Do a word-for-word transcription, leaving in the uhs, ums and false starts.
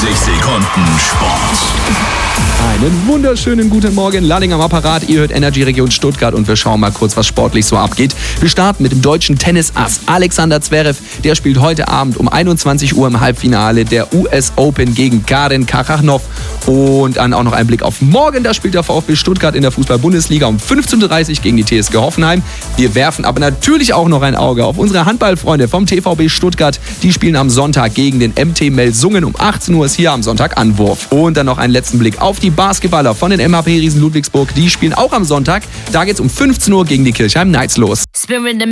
neunzig Sekunden Sport. Einen wunderschönen guten Morgen, Lading am Apparat. Ihr hört Energy Region Stuttgart und wir schauen mal kurz, was sportlich so abgeht. Wir starten mit dem deutschen Tennisass Alexander Zverev. Der spielt heute Abend um einundzwanzig Uhr im Halbfinale der U S Open gegen Karen Khachanov. Und dann auch noch ein Blick auf morgen. Da spielt der VfB Stuttgart in der Fußball-Bundesliga um fünfzehn Uhr dreißig gegen die T S G Hoffenheim. Wir werfen aber natürlich auch noch ein Auge auf unsere Handballfreunde vom T V B Stuttgart. Die spielen am Sonntag gegen den M T Melsungen. Um achtzehn Uhr ist hier am Sonntag Anwurf. Und dann noch einen letzten Blick auf die Basketballer von den M H P Riesen Ludwigsburg. Die spielen auch am Sonntag. Da geht es um fünfzehn Uhr gegen die Kirchheim Knights los.